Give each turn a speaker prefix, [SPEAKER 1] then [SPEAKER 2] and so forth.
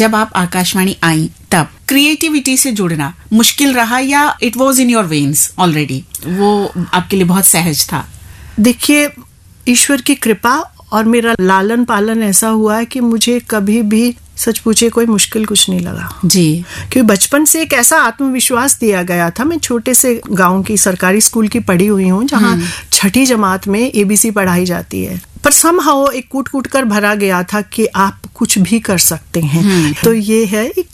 [SPEAKER 1] जब आप आकाशवाणी आई तब क्रिएटिविटी से जुड़ना मुश्किल रहा या it was in your veins already, वो आपके लिए बहुत सहज था?
[SPEAKER 2] देखिए, ईश्वर की कृपा और मेरा लालन पालन ऐसा हुआ है कि मुझे कभी भी सच पूछे कोई मुश्किल कुछ नहीं लगा
[SPEAKER 1] जी,
[SPEAKER 2] क्योंकि बचपन से एक ऐसा आत्मविश्वास दिया गया था। मैं छोटे से गांव की सरकारी स्कूल की पढ़ी हुई हूँ जहाँ छठी जमात में ABC पढ़ाई जाती है, पर समहाउ एक कूट कूट कर भरा गया था कि आप कुछ भी कर सकते हैं। तो ये है